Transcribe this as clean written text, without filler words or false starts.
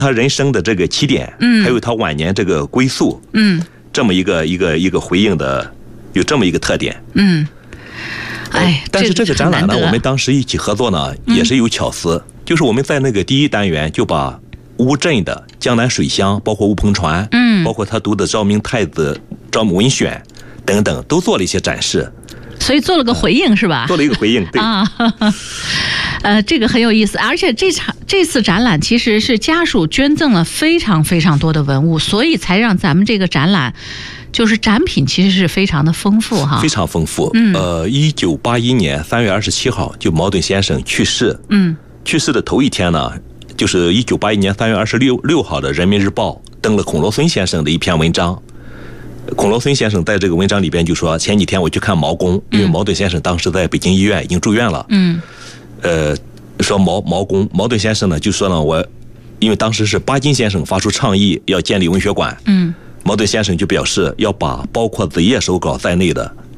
他人生的这个起点，还有他晚年这个归宿，这么一个回应的，有这么一个特点， 但是这个展览呢， 我们当时一起合作呢，也是有巧思，就是我们在那个第一单元就把乌镇的江南水乡，包括乌篷船，包括他读的昭明太子昭明文选等等，都做了一些展示。 所以做了个回应是吧？ 做了一个回应，对啊，这个很有意思，而且这次展览其实是家属捐赠了非常非常多的文物，所以才让咱们这个展览就是展品其实是非常的丰富哈， 非常丰富。1981年3月27号就茅盾先生去世，去世的头一天呢，就是1981年3月26号的《人民日报》登了孔罗孙先生的一篇文章。孔罗孙先生在这个文章里边就说，前几天我去看毛公，因为茅盾先生当时在北京医院已经住院了，说茅盾先生呢就说呢，因为当时是巴金先生发出倡议要建立文学馆，茅盾先生就表示要把包括子夜手稿在内的